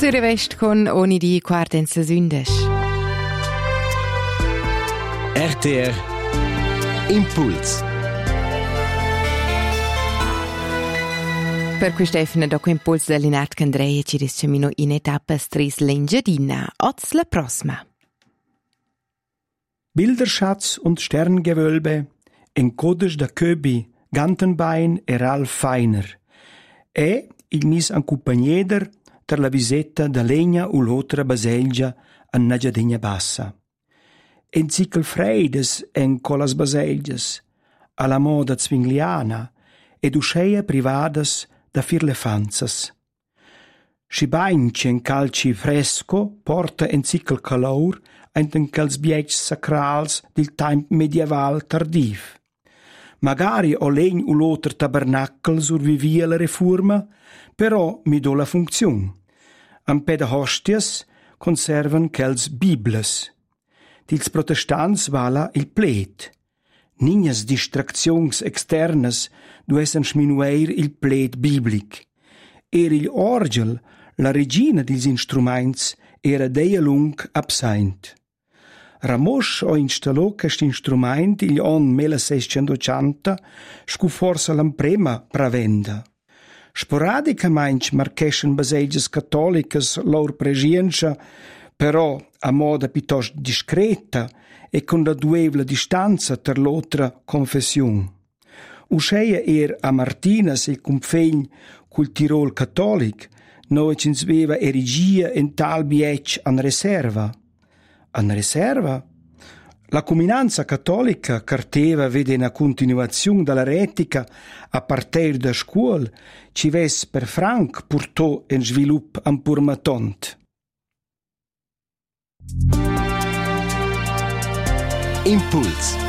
Revest con ogni di quartenza sündes. RTR Impuls. Per quest'effene dopo Impuls dell'Inart Candreia ci riscemino in etapa stris l'Engiadina. Oz la prossima. Bilderschatz und Sterngewölbe, encodes da Köbi, Gantenbein e Ralf Feiner. E il mis accompagneder per la visetta da legna u l'otra baselgia a Nagiadegna Bassa. Encicl freides en colas baselgias, alla moda zwingliana, ed usceia privadas da firlefanzas. Scibainci en calci fresco porta encicl calor enten cals biets sacrals del time medieval tardiv. Magari o legn u l'oter tabernacl survivia la reforma, però mi do la funzion. Am peda hostias conservan cels biblas. Dils protestants vala il plet. Ninias distractions externas duessen schminueir il plet biblic. Il orgel, la regina dils instruments, era deia lung absent. Ramosch ho installò quest instrument il on 1680 scu forsa l'amprema pravenda. Sporadicament marcheschen baselgias cattolicas lor presenza, però a moda piuttosto discreta e con la duevla distanza ter l'altra confession. Usceia a Martinas il confegn cul Tirol cattolic, noi ci sveva erigia in tal biec an reserva. An reserva? La comunanza cattolica carteva vede una continuazione dalla retica a partire da scuola ci ves per franc portò in sviluppo ampurmatant. Impuls.